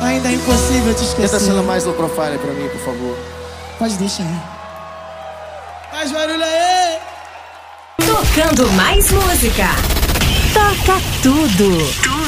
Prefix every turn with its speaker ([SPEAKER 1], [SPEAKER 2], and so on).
[SPEAKER 1] Ainda é impossível te esquecer.
[SPEAKER 2] Tenta sendo mais low profile pra mim, por favor.
[SPEAKER 1] Pode deixar. Faz barulho aí!
[SPEAKER 3] Tocando mais música. Toca tudo.